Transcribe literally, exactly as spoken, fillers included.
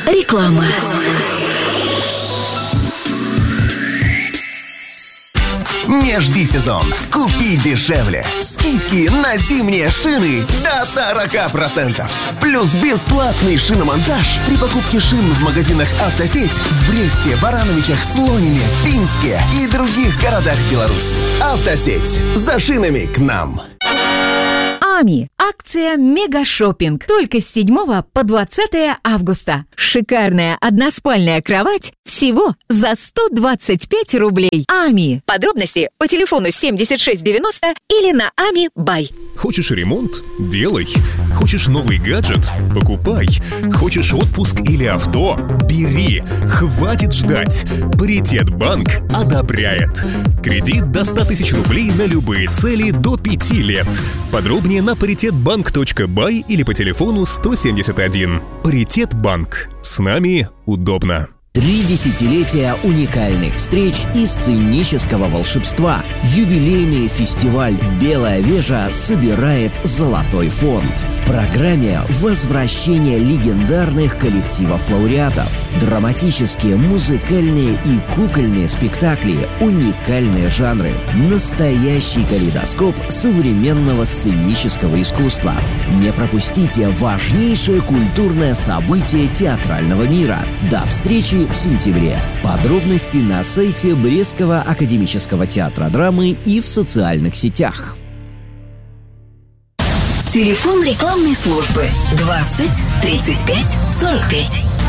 Реклама. Не жди сезон. Купи дешевле. Скидки на зимние шины до сорок процентов. Плюс бесплатный шиномонтаж при покупке шин в магазинах «Автосеть» в Бресте, Барановичах, Слонине, Пинске и других городах Беларуси. «Автосеть». За шинами к нам. АМИ. Акция «Мегашоппинг». Только с седьмого по двадцатое августа. Шикарная односпальная кровать всего за сто двадцать пять рублей. АМИ. Подробности по телефону семьдесят шесть девяносто или на ами бай. Хочешь ремонт? Делай. Хочешь новый гаджет? Покупай. Хочешь отпуск или авто? Бери. Хватит ждать. Паритет Банк одобряет. Кредит до ста тысяч рублей на любые цели до пяти лет. Подробнее на паритетбанк точка бай или по телефону сто семьдесят один. Паритет Банк. С нами удобно. Три десятилетия уникальных встреч и сценического волшебства. Юбилейный фестиваль «Белая вежа» собирает золотой фонд. В программе возвращение легендарных коллективов-лауреатов, драматические, музыкальные и кукольные спектакли, уникальные жанры, настоящий калейдоскоп современного сценического искусства. Не пропустите важнейшее культурное событие театрального мира. До встречи в сентябре. Подробности на сайте Брестского академического театра драмы и в социальных сетях. Телефон рекламной службы двадцать тридцать пять сорок пять.